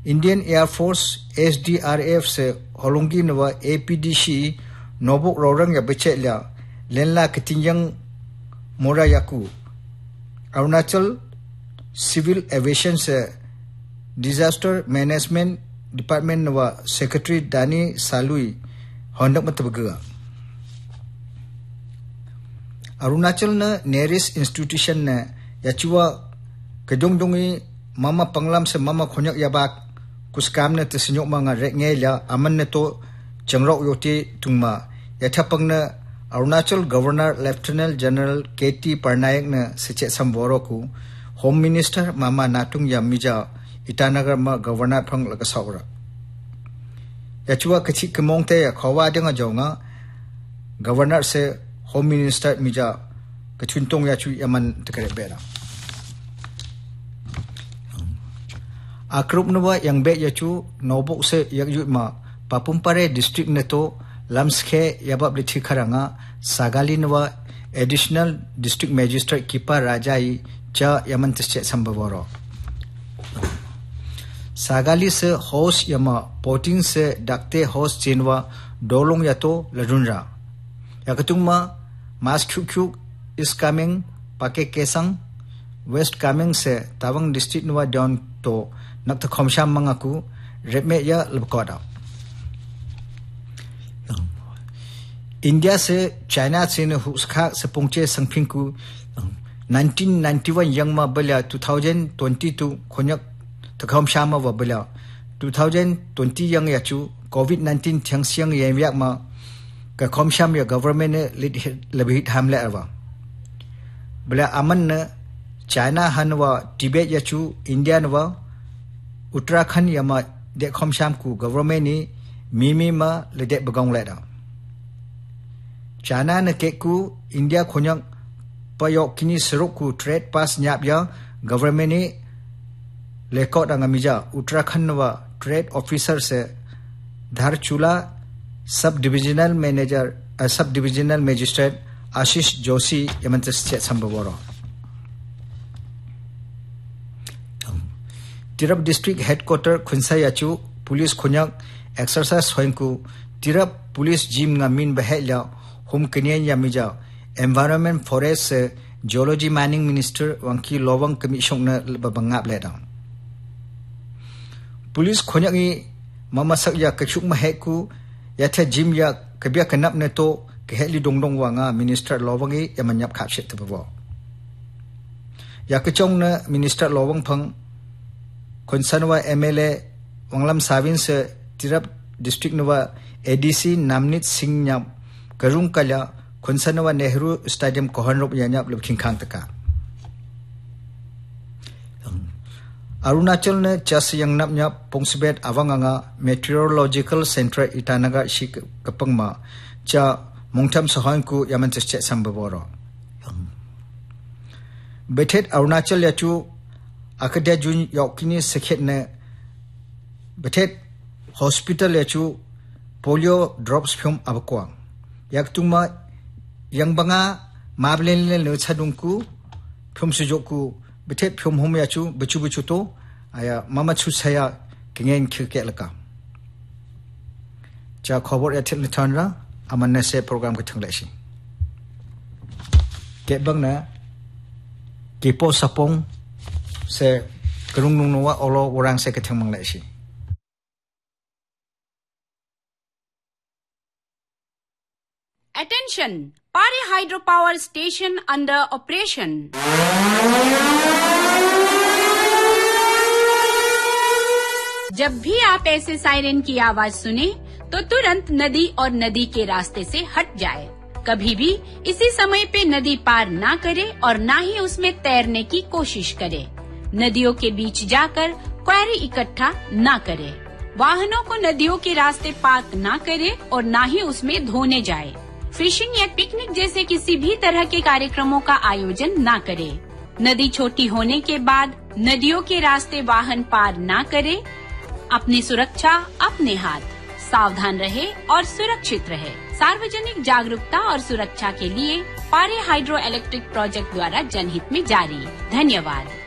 Indian air force SDRF से होलोंगी नवा APDC नोबुक रोरंग या बचेल्या लेनला कितियंग मोरा याकू अरुणाचल सिविल एविएशन से डिजास्टर मैनेजमेंट डिपार्टमेंट नवा सेक्रेटरी दानी सालुई होंडक मतबगा अरुणाचल न नेरिस इंस्टीट्यूशन ने याचुआ कदोंगदोंगी मामा पंगलाम से मामा खोन्यक याबाक कुछ काम ने तसिन्योक मांगा रेंगे या अमन ने तो चंगरोक योटी तुंगमा यथापंग ने Arunachal governor lieutenant general KT Parnaik ने सचे संबोरो को होम मिनिस्टर मामा नाटुंग या मिजा ईटानगर में गवर्नर फंग लगसावरा याचुआ कछि कमोंगते या खवा देंगा जोंगा गवर्नर से होम मिनिस्टर मिजा कछुनतोंग याचु यमन तकरे बेरा आक्रुप नवा यंगबे याचु नोबोक से यकयुमा पापुमपारे डिस्ट्रिक्ट ने तो लम्सखे याबाब लिथि खरांगा सागाली नवा एडिशनल डिस्ट्रिक्ट मैजिस्ट्रेट कीपर राजाई चा यमन तस्चे संभवरो सागाली से होस यमा पोटिंग से डाक्ते होस चेनवा डोलोंग यातो लडुनरा yakatungma mas khukhu is coming pake kesang west coming se tawang district nuwa down to nakta khomsham mangaku repme ya lubkoda India se China se ne huskha se pongche sangphingku 1991 yang ma bala 2022 khonyak takhomsham ma bala 2020 yang yachu COVID-19 thangsiang yemyak ma का खोमशाम या गवर्नमेंट ने लबी हमले अरवा बला अमन न चाइना हनवा तिब्बत याचु इंडिया नवा उत्तराखंड यामा दे खोमशाम को गवर्नमेंट ने मिमी मा लेदे बगोंग लेदा चाइना न के को इंडिया खोन्यक पयोक किनी सरुक को ट्रेड पास न्याप या गवर्नमेंट ने लेकोट अंगमिजा उत्तराखंड नवा ट्रेड ऑफिसर से Dharchula sub divisional manager sub divisional magistrate Ashish जोशी यमंतस चेत संभवरो तिरप डिस्ट्रिक्ट हेडक्वार्टर खुनसा याचु पुलिस खुन्यक एक्सरसाइज होइंकु Tirap police gym nga min behela hum kenyan yamija environment forest geology mining minister wangki lowang commission na babangap leda police खुन्यक ni mamasak ya kachuk maheku याथे जिम या कबिया कनप ने तो कहली डोंगडोंग वांगा मिनिस्टर लोवंगी यमन्याप खापशेत तबो या कचोंग ने मिनिस्टर लोवंग फंग खोनसनवा MLA वंगलम साविन से तिरप डिस्ट्रिक्ट नवा ADC नामनित सिंह न्याप करुंग कला खोनसनवा नेहरू स्टेडियम कोहनरोप यान्याप लबखिंखांग तका अरुणाचल ने चस यंगनप न्याप पोंगसबेट अवंगांगा मेट्रोलॉजिकल सेंटर ईटानगर शिक कपंगमा चा मोंगथम सहायंकु यमनचचे संभवरो बेथेट अरुणाचल याचु अकदे जुन योकिनी सेखेट ने बेथेट हॉस्पिटल याचु पोलियो ड्रॉप्स फिल्म अबको याकतुमा यंगबंगा माबलेन ने छदुंकु फिल्म सुजोकु बेथेट फिल्म हम याचु बचु बचु तो आया मामा छु saya kengen khike laka cha khobor yathil ni thanra amanne se program ka thanglaishi ke bangna kipo sapong se kerung nung nuwa olo orang se ka thangmanglaishi Attention! Pari Hydropower Station under operation. जब भी आप ऐसे सायरन की आवाज सुने तो तुरंत नदी और नदी के रास्ते से हट जाए। कभी भी इसी समय पे नदी पार ना करे और ना ही उसमें तैरने की कोशिश करे। नदियों के बीच जाकर क्वेरी इकट्ठा ना करे। वाहनों को नदियों के रास्ते पार्क ना करे और ना ही उसमें धोने जाए। फिशिंग या पिकनिक जैसे किसी भी तरह के कार्यक्रमों का आयोजन ना करे। नदी छोटी होने के बाद नदियों के रास्ते वाहन पार ना करे। अपनी सुरक्षा अपने हाथ। सावधान रहे और सुरक्षित रहे। सार्वजनिक जागरूकता और सुरक्षा के लिए पारे हाइड्रो इलेक्ट्रिक प्रोजेक्ट द्वारा जनहित में जारी। धन्यवाद।